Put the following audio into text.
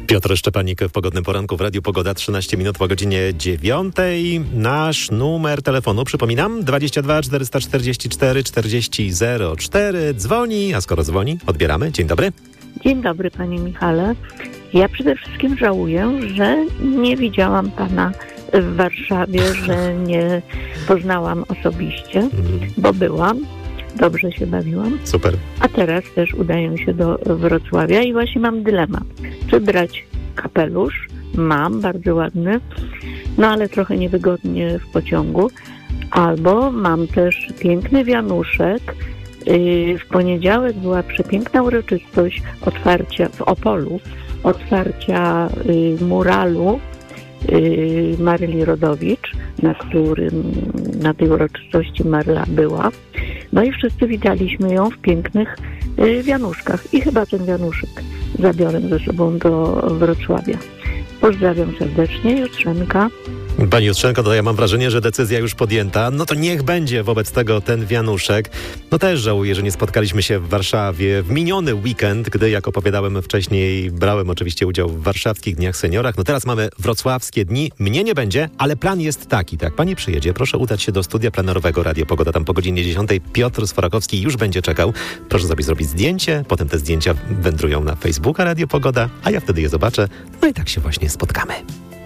Piotr Szczepanik w Pogodnym Poranku w Radiu Pogoda, 13 minut po godzinie 9. Nasz numer telefonu, przypominam, 22 444 40 04. Dzwoni, a skoro dzwoni, odbieramy. Dzień dobry. Dzień dobry, panie Michale. Ja przede wszystkim żałuję, że nie widziałam pana w Warszawie, że nie poznałam osobiście, bo byłam. Dobrze się bawiłam. Super. A teraz też udaję się do Wrocławia i właśnie mam dylemat. Czy brać kapelusz? Mam, bardzo ładny, no ale trochę niewygodnie w pociągu. Albo mam też piękny wianuszek. W poniedziałek była przepiękna uroczystość otwarcia w Opolu, otwarcia muralu Maryli Rodowicz, na tej uroczystości Maryla była. No i wszyscy witaliśmy ją w pięknych wianuszkach. I chyba ten wianuszek zabiorę ze sobą do Wrocławia. Pozdrawiam serdecznie, Jutrzenka. Pani Jutrzenko, to ja mam wrażenie, że decyzja już podjęta. No to niech będzie wobec tego ten wianuszek. No też żałuję, że nie spotkaliśmy się w Warszawie w miniony weekend, gdy, jak opowiadałem wcześniej, brałem oczywiście udział w warszawskich Dniach Seniorach. No teraz mamy wrocławskie dni. Mnie nie będzie, ale plan jest taki. Tak, pani przyjedzie, proszę udać się do studia plenerowego Radio Pogoda. Tam po godzinie 10 Piotr Sforakowski już będzie czekał. Proszę sobie zrobić zdjęcie. Potem te zdjęcia wędrują na Facebooka Radio Pogoda, a ja wtedy je zobaczę. No i tak się właśnie spotkamy.